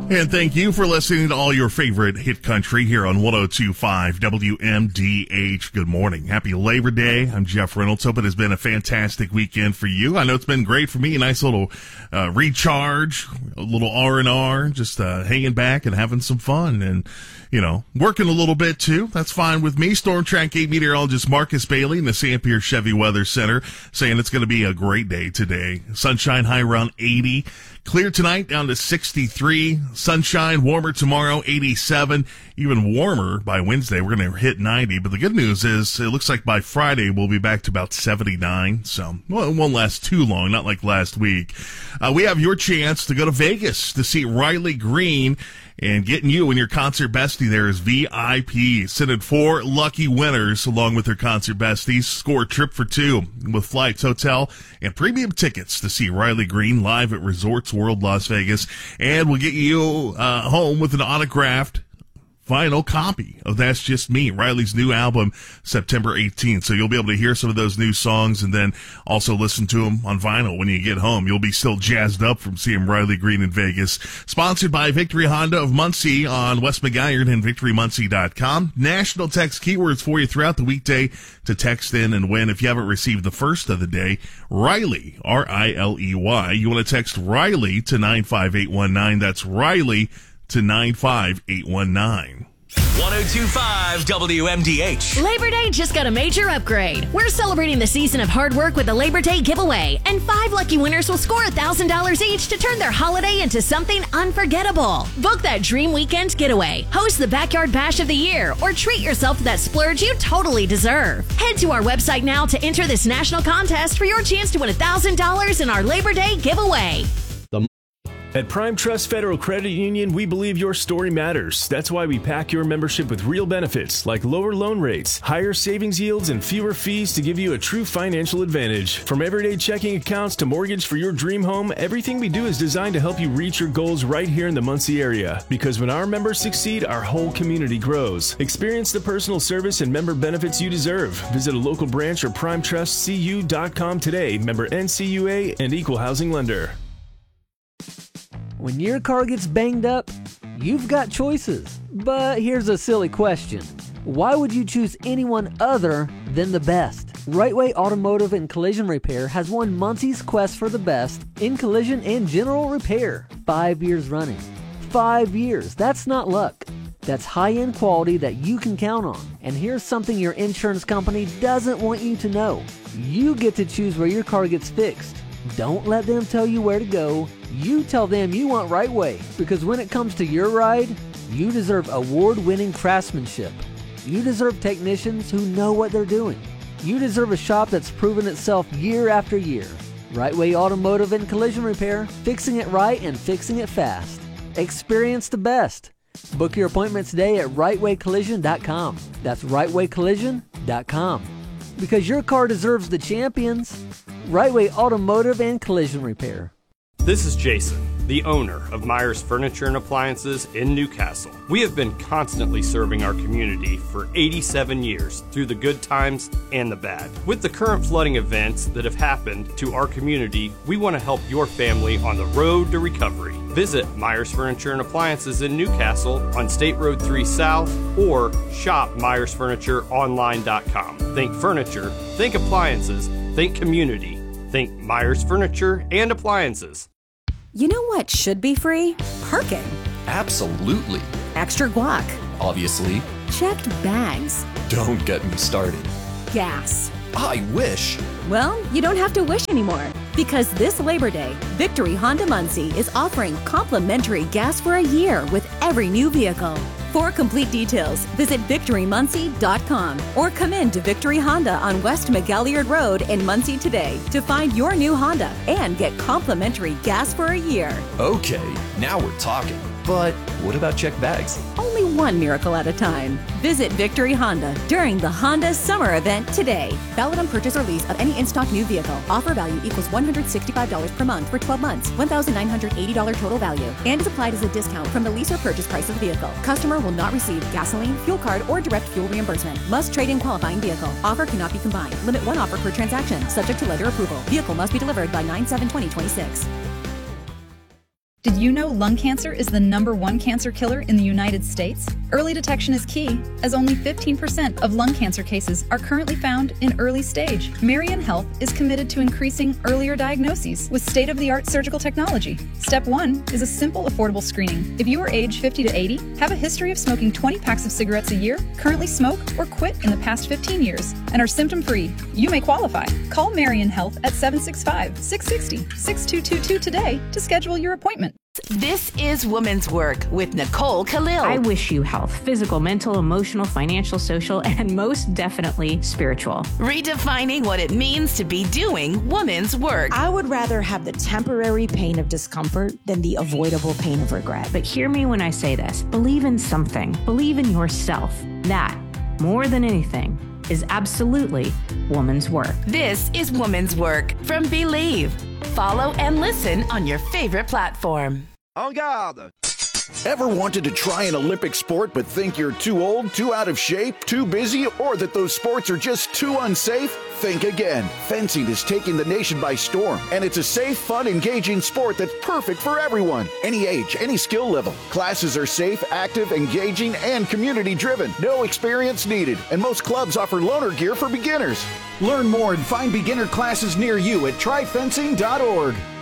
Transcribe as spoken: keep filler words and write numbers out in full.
And thank you for listening to all your favorite hit country here on one oh two point five W M D H. Good morning. Happy Labor Day. I'm Jeff Reynolds. Hope it has been a fantastic weekend for you. I know it's been great for me. A nice little uh, recharge, a little R and R, just uh, hanging back and having some fun. And, you know, working a little bit too. That's fine with me. Storm Track eight meteorologist Marcus Bailey in the Sanpier Chevy Weather Center saying it's going to be a great day today. Sunshine high around eighty. Clear tonight down to sixty-three. Sunshine, warmer tomorrow, eighty-seven. Even warmer by Wednesday. We're going to hit ninety. But the good news is it looks like by Friday we'll be back to about seventy-nine. So, well, it won't last too long, not like last week. Uh, we have your chance to go to Vegas to see Riley Green. And getting you and your concert bestie there is V I P. Sending four lucky winners along with their concert besties. Score a trip for two with flights, hotel, and premium tickets to see Riley Green live at Resorts World Las Vegas. And we'll get you uh, home with an autographed vinyl copy of That's Just Me, Riley's new album, September eighteenth. So you'll be able to hear some of those new songs and then also listen to them on vinyl when you get home. You'll be still jazzed up from seeing Riley Green in Vegas. Sponsored by Victory Honda of Muncie on West McGuired and victory muncie dot com. National text keywords for you throughout the weekday to text in and win. If you haven't received the first of the day, Riley, R I L E Y. You want to text Riley to nine five eight one nine. That's Riley to nine five eight one nine. one oh two point five W M D H. Labor Day just got a major upgrade. We're celebrating the season of hard work with a Labor Day giveaway, and five lucky winners will score one thousand dollars each to turn their holiday into something unforgettable. Book that dream weekend getaway, host the Backyard Bash of the Year, or treat yourself to that splurge you totally deserve. Head to our website now to enter this national contest for your chance to win one thousand dollars in our Labor Day giveaway. At Prime Trust Federal Credit Union, we believe your story matters. That's why we pack your membership with real benefits like lower loan rates, higher savings yields, and fewer fees to give you a true financial advantage. From everyday checking accounts to mortgage for your dream home, everything we do is designed to help you reach your goals right here in the Muncie area. Because when our members succeed, our whole community grows. Experience the personal service and member benefits you deserve. Visit a local branch or prime trust c u dot com today. Member N C U A and Equal Housing Lender. When your car gets banged up, you've got choices. But here's a silly question. Why would you choose anyone other than the best? Rightway Automotive and Collision Repair has won Muncie's quest for the best in collision and general repair. Five years running. Five years. That's not luck. That's high-end quality that you can count on. And here's something your insurance company doesn't want you to know. You get to choose where your car gets fixed. Don't let them tell you where to go. You tell them you want Rightway, because when it comes to your ride, you deserve award-winning craftsmanship. You deserve technicians who know what they're doing. You deserve a shop that's proven itself year after year. Rightway Automotive and Collision Repair, fixing it right and fixing it fast. Experience the best. Book your appointment today at right way collision dot com. That's right way collision dot com. Because your car deserves the champions. Rightway Automotive and Collision Repair. This is Jason, the owner of Myers Furniture and Appliances in Newcastle. We have been constantly serving our community for eighty-seven years through the good times and the bad. With the current flooding events that have happened to our community, we want to help your family on the road to recovery. Visit Myers Furniture and Appliances in Newcastle on State Road three South or shop myers furniture online dot com. Think furniture, think appliances, think community. Think Myers Furniture and Appliances. You know what should be free? Parking. Absolutely. Extra guac. Obviously. Checked bags. Don't get me started. Gas. I wish. Well, you don't have to wish anymore, because this Labor Day, Victory Honda Muncie is offering complimentary gas for a year with every new vehicle. For complete details, visit victory muncie dot com or come in to Victory Honda on West McGalliard Road in Muncie today to find your new Honda and get complimentary gas for a year. Okay, now we're talking. But what about checked bags? Only one miracle at a time. Visit Victory Honda during the Honda Summer Event today. Valid on purchase or lease of any in-stock new vehicle. Offer value equals one hundred sixty-five dollars per month for twelve months, one thousand nine hundred eighty dollars total value, and is applied as a discount from the lease or purchase price of the vehicle. Customer will not receive gasoline, fuel card, or direct fuel reimbursement. Must trade in qualifying vehicle. Offer cannot be combined. Limit one offer per transaction. Subject to lender approval. Vehicle must be delivered by nine seven twenty twenty-six. Did you know lung cancer is the number one cancer killer in the United States? Early detection is key, as only fifteen percent of lung cancer cases are currently found in early stage. Marion Health is committed to increasing earlier diagnoses with state-of-the-art surgical technology. Step one is a simple, affordable screening. If you are age fifty to eighty, have a history of smoking twenty packs of cigarettes a year, currently smoke or quit in the past fifteen years, and are symptom-free, you may qualify. Call Marion Health at seven six five, six six zero, six two two two today to schedule your appointment. This is Women's Work with Nicole Khalil. I wish you health, physical, mental, emotional, financial, social, and most definitely spiritual. Redefining what it means to be doing women's work. I would rather have the temporary pain of discomfort than the avoidable pain of regret. But hear me when I say this. Believe in something. Believe in yourself. That, more than anything, is absolutely woman's work. This is Women's Work from Believe. Follow and listen on your favorite platform. En garde! Ever wanted to try an Olympic sport but think you're too old, too out of shape, too busy, or that those sports are just too unsafe? Think again. Fencing is taking the nation by storm, and it's a safe, fun, engaging sport that's perfect for everyone. Any age, any skill level. Classes are safe, active, engaging, and community-driven. No experience needed, and most clubs offer loaner gear for beginners. Learn more and find beginner classes near you at try fencing dot org.